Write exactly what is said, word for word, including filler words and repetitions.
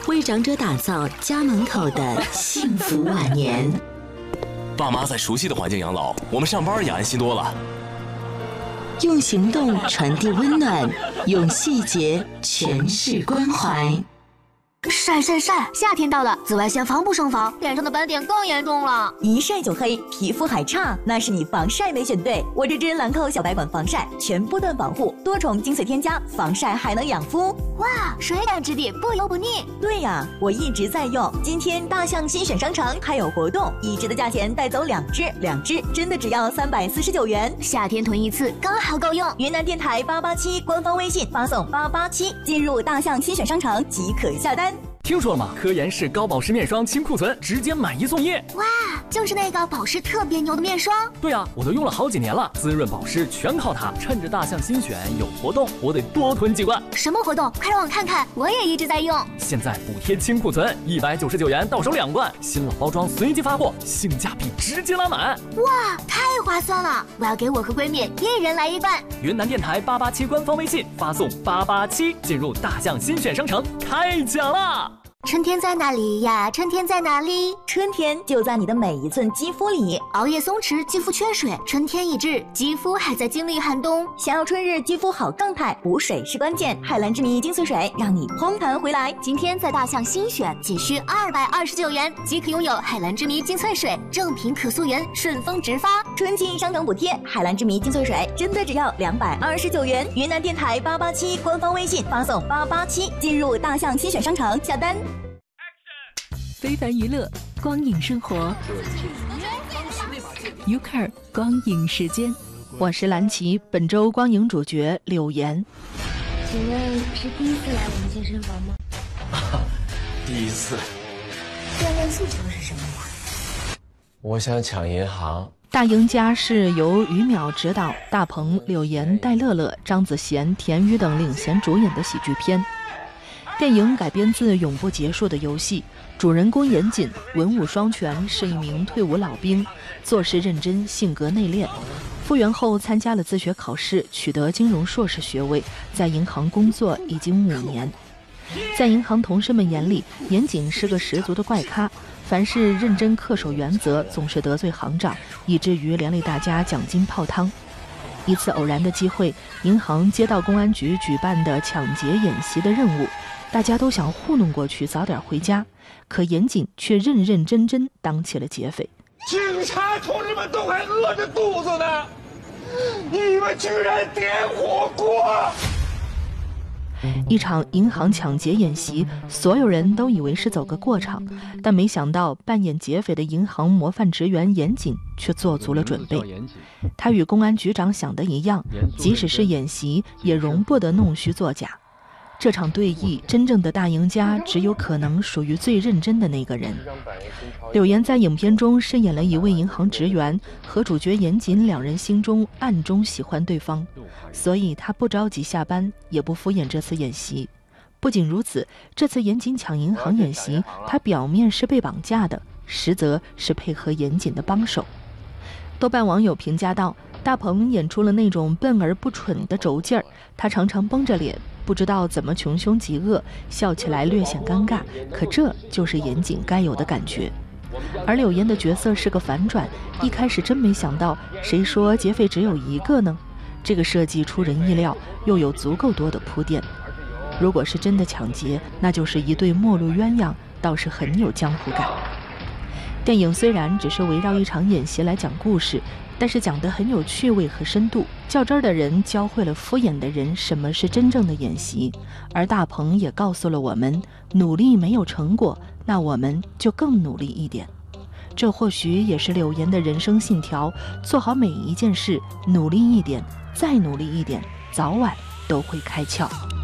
为长者打造家门口的幸福晚年。 爸妈在熟悉的环境养老，我们上班也安心多了。 用行动传递温暖，用细节诠释关怀。 晒晒晒！夏天到了，紫外线防不胜防，脸上的斑点更严重了， 一晒就黑，皮肤还差，那是你防晒没选对。我这支兰蔻小白管防晒，全波段保护，多重精粹添加，防晒还能养肤。 哇，水感质地，不油不腻。 对呀，我一直在用。今天大象新选商城还有活动，一支的价钱带走两支，两支真的只要三百四十九元。 夏天囤一次刚好够用。 云南电台八八七官方微信发送八八七，进入大象新选商城即可下单。 听说了吗？科颜氏高保湿面霜清库存，直接买一送一！ 哇，就是那个保湿特别牛的面霜。 对啊，我都用了好几年了，滋润保湿全靠它。趁着大象新选有活动，我得多囤几罐。 什么活动？快让我看看，我也一直在用。 现在补贴清库存，一百九十九元到手两罐，新老包装随机发货，性价比直接拉满。 哇，太划算了！我要给我和闺蜜一人来一罐。 云南电台八八七官方微信发送八八七，进入大象新选商城开奖啦！ 春天在哪里呀？春天在哪里？ 春天就在你的每一寸肌肤里。 熬夜松弛，肌肤缺水，春天已至，肌肤还在经历寒冬。 想要春日肌肤好状态，补水是关键。海蓝之谜精粹水让你嘭弹回来。 今天在大象新选，仅需二百二十九元即可拥有海蓝之谜精粹水，正品可溯源，顺丰直发。 春季商城补贴，海蓝之谜精粹水真的只要两百二十九元。云南电台八八七官方微信发送八八七，进入大象新选商城下单。 非凡娱乐，光影生活 ，U C A R 光影时间，我是蓝琪，本周光影主角柳岩。 请问是第一次来我们健身房吗？ 啊，第一次。 锻炼诉求是什么呀？ 我想抢银行。 大赢家是由于淼执导，大鹏、柳岩、戴乐乐、张子贤、田雨等领衔主演的喜剧片。电影改编自永不结束的游戏，主人公严谨，文武双全，是一名退伍老兵，做事认真，性格内敛。复员后参加了自学考试，取得金融硕士学位，在银行工作已经五年。在银行同事们眼里，严谨是个十足的怪咖，凡事认真恪守原则，总是得罪行长，以至于连累大家奖金泡汤。一次偶然的机会，银行接到公安局举办的抢劫演习的任务，大家都想糊弄过去早点回家，可严谨却认认真真当起了劫匪。 警察同志们都还饿着肚子呢，你们居然点火锅！ 一场银行抢劫演习，所有人都以为是走个过场，但没想到扮演劫匪的银行模范职员严谨却做足了准备。他与公安局长想的一样，即使是演习，也容不得弄虚作假。这场对弈，真正的大赢家只有可能属于最认真的那个人。柳岩在影片中饰演了一位银行职员，和主角严谨两人心中暗中喜欢对方，所以他不着急下班，也不敷衍这次演习。不仅如此，这次严谨抢银行演习，他表面是被绑架的，实则是配合严谨的帮手。豆瓣网友评价道，大鹏演出了那种笨而不蠢的轴劲儿，他常常绷着脸，不知道怎么穷凶极恶，笑起来略显尴尬，可这就是严谨该有的感觉。而柳岩的角色是个反转，一开始真没想到，谁说劫匪只有一个呢？这个设计出人意料，又有足够多的铺垫。如果是真的抢劫，那就是一对陌路鸳鸯，倒是很有江湖感。电影虽然只是围绕一场演习来讲故事，但是讲得很有趣味和深度。较真儿的人教会了敷衍的人什么是真正的演习，而大鹏也告诉了我们，努力没有成果，那我们就更努力一点。这或许也是柳岩的人生信条，做好每一件事，努力一点，再努力一点，早晚都会开窍。